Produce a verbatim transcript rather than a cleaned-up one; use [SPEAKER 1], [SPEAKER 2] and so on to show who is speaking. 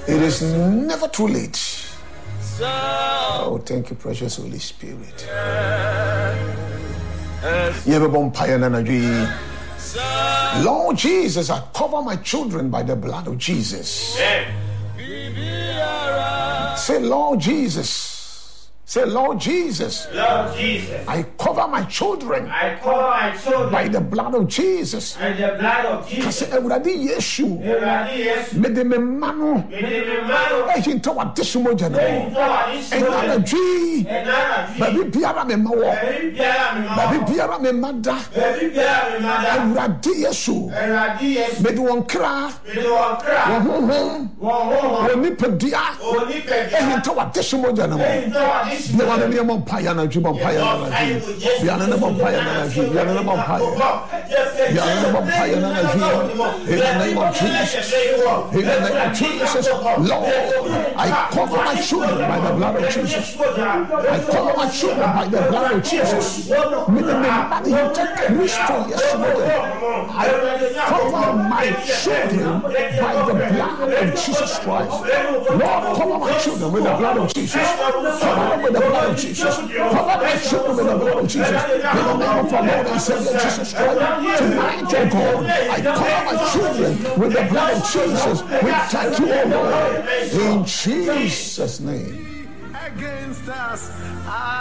[SPEAKER 1] It is never too late. Oh, thank you, precious Holy Spirit. Lord Jesus, I cover my children by the blood of Jesus. Say, Lord Jesus. Say, Lord Jesus.
[SPEAKER 2] Lord Jesus.
[SPEAKER 1] I cover my children.
[SPEAKER 2] I cover my children
[SPEAKER 1] by the blood of Jesus.
[SPEAKER 2] By the blood of Jesus.
[SPEAKER 1] Say, Ewurade Yesu.
[SPEAKER 2] Ewurade Yesu.
[SPEAKER 1] Me de me mano.
[SPEAKER 2] Me de me mano.
[SPEAKER 1] E hinta wa desumo jana.
[SPEAKER 2] E hinta wa desumo jana.
[SPEAKER 1] Enana dwi.
[SPEAKER 2] Enana dwi.
[SPEAKER 1] Baby biara me mawo.
[SPEAKER 2] Baby biara me mawo.
[SPEAKER 1] Baby biara me mada.
[SPEAKER 2] Baby biara me mada.
[SPEAKER 1] Ewurade Yesu.
[SPEAKER 2] Ewurade Yesu.
[SPEAKER 1] Me de won kra.
[SPEAKER 2] Me de won kra.
[SPEAKER 1] Won honhom.
[SPEAKER 2] Won honhom.
[SPEAKER 1] Won nipadia.
[SPEAKER 2] Won nipadia.
[SPEAKER 1] E hinta wa desumo jana.
[SPEAKER 2] E hinta wa desumo.
[SPEAKER 1] The one that you paya na juba paya na ji. Ya na na paya na ji. Ya na na paya. Ya na na paya na ji. In the name of Jesus. In the name of Jesus. Lord, I cover my children by the blood of Jesus. I cover my children by the blood of Jesus. Me the man you take Christo yesterday. I cover my children by the blood of Jesus Christ. Lord, cover my children with the blood of Jesus. Cover them with the blood of Jesus. Cover my children with the blood of Jesus. In the name of our Lord and Savior Jesus Christ. Tonight, oh God, I cover my children with the blood of Jesus. We thank you, oh Lord. In Jesus' name. Against us.